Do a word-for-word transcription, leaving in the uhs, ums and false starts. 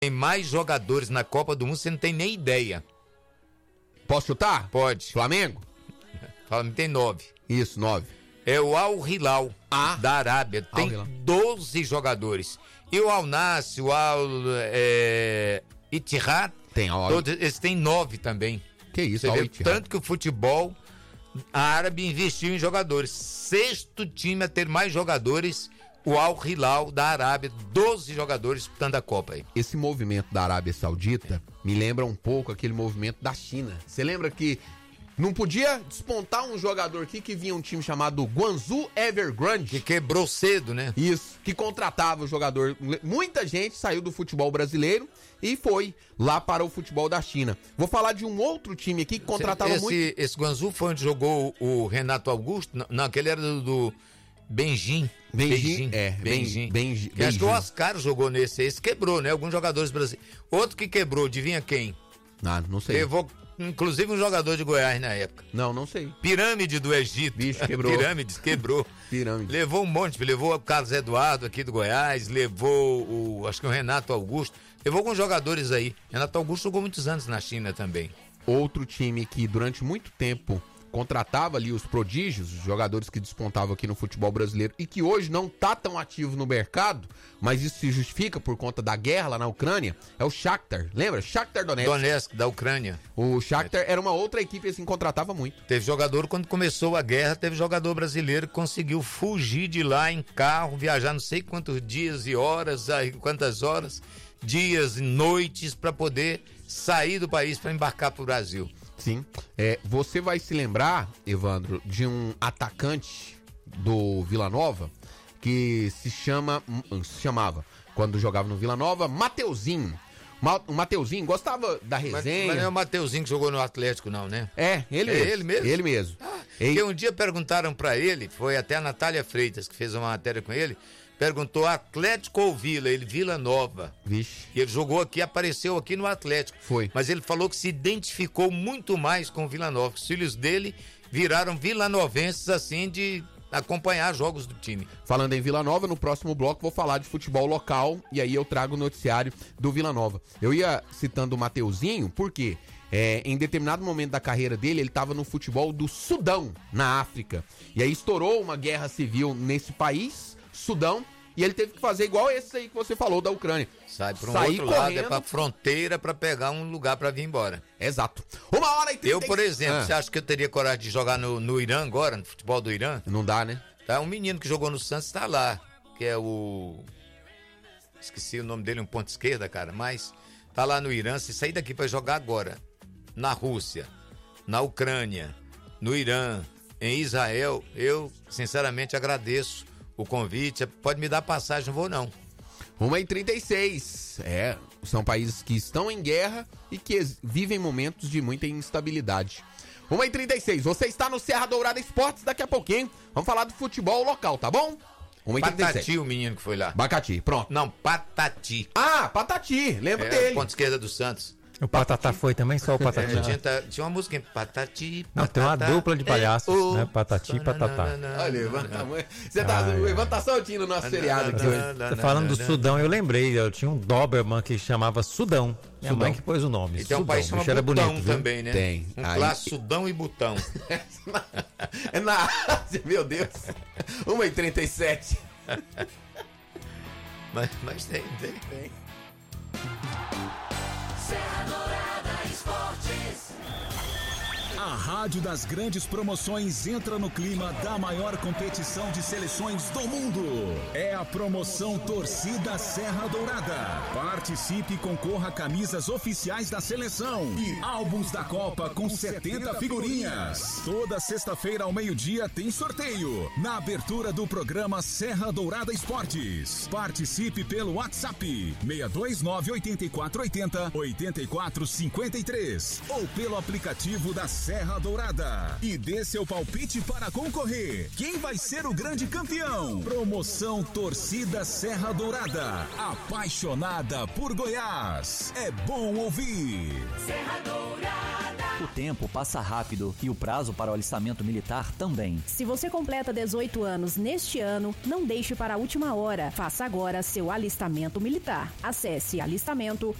tem mais jogadores na Copa do Mundo, você não tem nem ideia. Posso chutar? Pode. Flamengo? Flamengo tem nove. Isso, nove. É o Al Hilal, ah. da Arábia, tem Al Hilal. doze jogadores. E o Al Nassr, o Al é, Ittihad, tem Al todos, eles têm nove também. Que isso, Al Tanto que o futebol árabe investiu em jogadores. Sexto time a ter mais jogadores, o Al Hilal da Arábia, doze jogadores disputando a Copa aí. Esse movimento da Arábia Saudita me lembra um pouco aquele movimento da China. Você lembra que não podia despontar um jogador aqui que vinha um time chamado Guangzhou Evergrande? Que quebrou cedo, né? Isso, que contratava o jogador. Muita gente saiu do futebol brasileiro e foi lá para o futebol da China. Vou falar de um outro time aqui que contratava esse, muito... Esse Guangzhou foi onde jogou o Renato Augusto? Não, não aquele era do... do... Benjin. Benjin, é. Benjin. Benjin. Que acho que o Oscar jogou nesse. Esse quebrou, né? Alguns jogadores brasileiros. Outro que quebrou, adivinha quem? Ah, não sei. Levou, inclusive, um jogador de Goiás na época. Não, não sei. Pirâmide do Egito. Bicho, quebrou. Pirâmides, quebrou. Pirâmide. Levou um monte. Levou o Carlos Eduardo aqui do Goiás. Levou o, acho que o Renato Augusto. Levou alguns jogadores aí. Renato Augusto jogou muitos anos na China também. Outro time que durante muito tempo contratava ali os prodígios, os jogadores que despontavam aqui no futebol brasileiro e que hoje não tá tão ativo no mercado, mas isso se justifica por conta da guerra lá na Ucrânia, é o Shakhtar. Lembra? Shakhtar Donetsk. Donetsk, da Ucrânia. O Shakhtar era uma outra equipe assim, contratava muito. Teve jogador, quando começou a guerra, teve jogador brasileiro que conseguiu fugir de lá em carro, viajar não sei quantos dias e horas, quantas horas, dias e noites para poder sair do país para embarcar pro Brasil. Sim, é, você vai se lembrar, Evandro, de um atacante do Vila Nova que se chama, se chamava, quando jogava no Vila Nova, Mateuzinho. O Mateuzinho gostava da resenha. Mas, mas não é o Mateuzinho que jogou no Atlético não, né? É, ele é mesmo. ele mesmo? Ele mesmo. Ah, ele... Porque um dia perguntaram pra ele, foi até a Natália Freitas que fez uma matéria com ele, perguntou Atlético ou Vila, ele Vila Nova. Vixe. E ele jogou aqui, apareceu aqui no Atlético. Foi. Mas ele falou que se identificou muito mais com o Vila Nova. Os filhos dele viraram vilanovenses assim de acompanhar jogos do time. Falando em Vila Nova, no próximo bloco vou falar de futebol local e aí eu trago o noticiário do Vila Nova. Eu ia citando o Mateuzinho, porque é, em determinado momento da carreira dele, ele estava no futebol do Sudão, na África. E aí estourou uma guerra civil nesse país, Sudão, e ele teve que fazer igual esse aí que você falou da Ucrânia. Sai para um Sair outro lado, correndo. é pra fronteira para pegar um lugar para vir embora. Exato. Uma hora e trinta. Eu, por exemplo, ah. você acha que eu teria coragem de jogar no, no Irã agora, no futebol do Irã? Não dá, né? Tá, um menino que jogou no Santos está lá, que é o... Esqueci o nome dele, um ponto esquerda, cara, mas tá lá no Irã. Se sair daqui para jogar agora, na Rússia, na Ucrânia, no Irã, em Israel, eu, sinceramente, agradeço o convite. Pode me dar passagem, não vou não. uma e trinta e seis. É, são países que estão em guerra e que vivem momentos de muita instabilidade. uma e trinta e seis. Você está no Serra Dourada Esportes, daqui a pouquinho vamos falar do futebol local, tá bom? uma e trinta e seis. Patati, o menino que foi lá. Bacati, pronto. Não, Patati. Ah, Patati, lembro É, dele. ponta esquerda do Santos. O Patatá foi também, só o Patati. É, tinha, tinha uma música em Patati, Não, tem uma Patatá, dupla de palhaços, é, oh, né? Patati e Patatá. Olha, levanta, você tá, Ai, o Ivan tá soltinho no nosso feriado aqui hoje. Tá falando do Sudão, eu lembrei, eu tinha um Doberman que chamava Sudão. Minha Sudão. mãe que pôs o nome. E tem um Sudão. país O chamado bicho era Butão bonito, viu? também, né? Tem. Um Aí- clássico Sudão e Butão. É na Ásia, meu Deus. uma e trinta e sete. mas, mas tem, tem, tem. Serra Dourada Esportes. A Rádio das Grandes Promoções entra no clima da maior competição de seleções do mundo. É a promoção Torcida Serra Dourada. Participe e concorra a camisas oficiais da seleção e álbuns da Copa com setenta figurinhas. Toda sexta-feira ao meio-dia tem sorteio na abertura do programa Serra Dourada Esportes. Participe pelo WhatsApp seis dois nove oito quatro oito zero oito quatro cinco três ou pelo aplicativo da Serra Dourada e dê seu palpite para concorrer. Quem vai ser o grande campeão? Promoção Torcida Serra Dourada, apaixonada por Goiás. É bom ouvir. Serra Dourada. O tempo passa rápido e o prazo para o alistamento militar também. Se você completa dezoito anos neste ano, não deixe para a última hora. Faça agora seu alistamento militar. Acesse alistamento